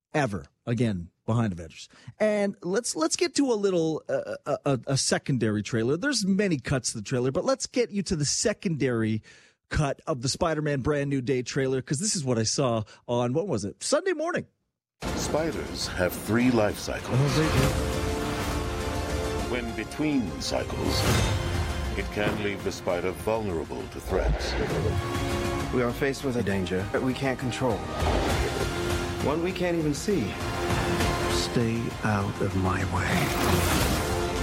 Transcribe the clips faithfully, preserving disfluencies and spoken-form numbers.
ever again behind Avengers. And let's let's get to a little uh, a, a secondary trailer. There's many cuts to the trailer, but let's get you to the secondary cut of the Spider-Man Brand New Day trailer, because this is what I saw on, what was it, Sunday morning. Spiders have three life cycles. Oh, when between cycles, it can leave the spider vulnerable to threats. We are faced with a danger that we can't control. One we can't even see. Stay out of my way.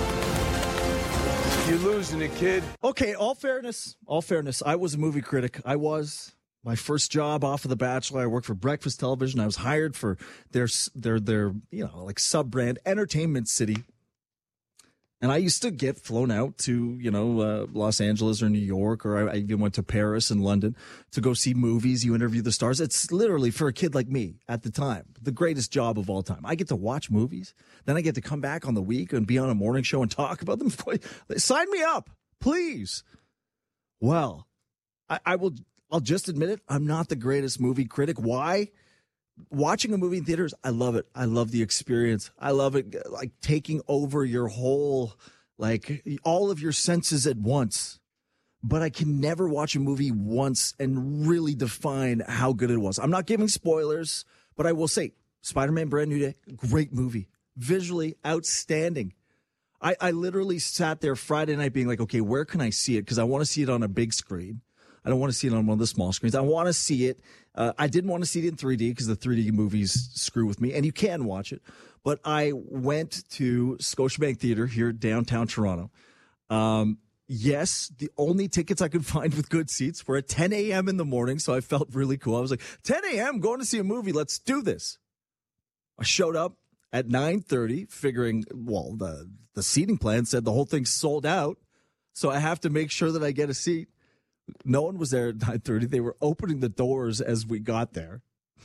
You're losing it, kid. Okay, all fairness, all fairness. I was a movie critic. I was. My first job off of The Bachelor, I worked for Breakfast Television. I was hired for their, their, their, you know, like sub-brand Entertainment City. And I used to get flown out to, you know, uh, Los Angeles or New York, or I, I even went to Paris and London to go see movies. You interview the stars. It's literally, for a kid like me at the time, the greatest job of all time. I get to watch movies. Then I get to come back on the week and be on a morning show and talk about them. Sign me up, please. Well, I, I will, I'll just admit it. I'm not the greatest movie critic. Why? Watching a movie in theaters, I love it. I love the experience. I love it, like taking over your whole, like all of your senses at once. But I can never watch a movie once and really define how good it was. I'm not giving spoilers, but I will say Spider-Man Brand New Day, great movie. Visually outstanding. I, I literally sat there Friday night being like, okay, where can I see it? Because I want to see it on a big screen. I don't want to see it on one of the small screens. I want to see it. Uh, I didn't want to see it in three D because the three D movies screw with me, and you can watch it. But I went to Scotiabank Theater here downtown Toronto. Um, yes, the only tickets I could find with good seats were at ten a.m. in the morning, so I felt really cool. I was like, ten a.m., going to see a movie. Let's do this. I showed up at nine thirty, figuring, well, the, the seating plan said the whole thing's sold out, so I have to make sure that I get a seat. No one was there at nine thirty. They were opening the doors as we got there.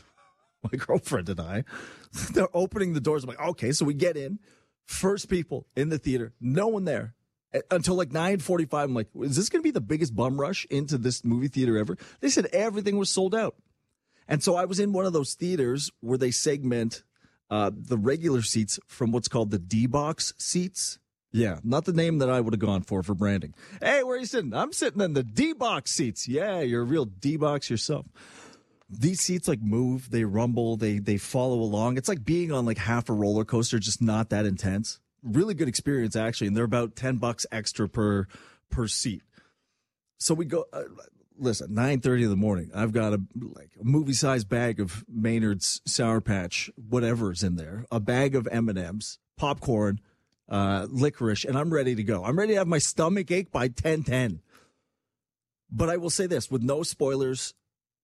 My girlfriend and I. They're opening the doors. I'm like, okay, so we get in. First people in the theater. No one there. Until like nine forty-five. I'm like, is this going to be the biggest bum rush into this movie theater ever? They said everything was sold out. And so I was in one of those theaters where they segment uh, the regular seats from what's called the D-box seats. Yeah, not the name that I would have gone for for branding. Hey, where are you sitting? I'm sitting in the D-box seats. Yeah, you're a real D-box yourself. These seats like move, they rumble, they they follow along. It's like being on like half a roller coaster, just not that intense. Really good experience actually, and they're about ten bucks extra per per seat. So we go. Uh, listen, nine thirty in the morning. I've got a like a movie sized bag of Maynard's Sour Patch, whatever's in there, a bag of M and M's, popcorn. Uh, licorice, and I'm ready to go. I'm ready to have my stomach ache by ten ten. But I will say this, with no spoilers,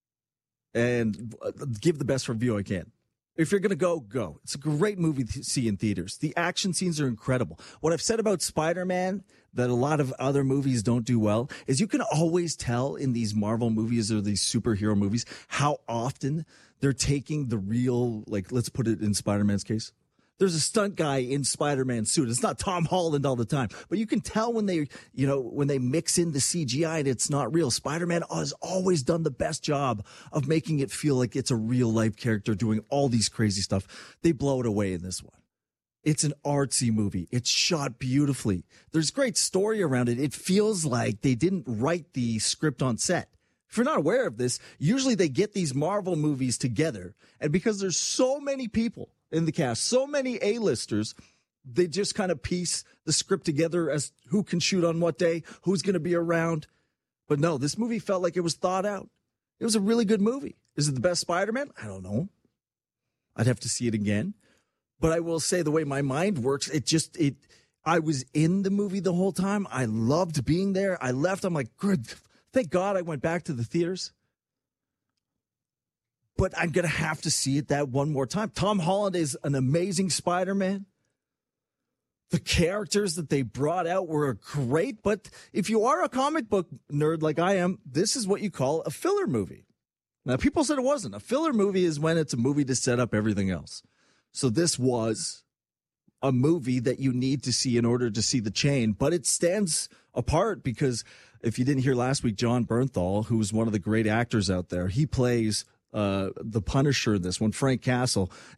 and give the best review I can. If you're going to go, go. It's a great movie to see in theaters. The action scenes are incredible. What I've said about Spider-Man that a lot of other movies don't do well is you can always tell in these Marvel movies or these superhero movies how often they're taking the real, like, let's put it in Spider-Man's case. There's a stunt guy in Spider-Man's suit. It's not Tom Holland all the time, but you can tell when they, you know, when they mix in the C G I and it's not real. Spider-Man has always done the best job of making it feel like it's a real life character doing all these crazy stuff. They blow it away in this one. It's an artsy movie. It's shot beautifully. There's great story around it. It feels like they didn't write the script on set. If you're not aware of this, usually they get these Marvel movies together, and because there's so many people in the cast, so many A-listers, they just kind of piece the script together as who can shoot on what day, who's going to be around. But no, this movie felt like it was thought out. It was a really good movie. Is it the best Spider-Man? I don't know. I'd have to see it again. But I will say the way my mind works, it just, it, I was in the movie the whole time. I loved being there. I left. I'm like, good. Thank God I went back to the theaters. But I'm going to have to see it that one more time. Tom Holland is an amazing Spider-Man. The characters that they brought out were great. But if you are a comic book nerd like I am, this is what you call a filler movie. Now, people said it wasn't. A filler movie is when it's a movie to set up everything else. So this was a movie that you need to see in order to see the chain. But it stands apart because if you didn't hear last week, John Bernthal, who's one of the great actors out there, he plays uh the Punisher in this one, Frank Castle.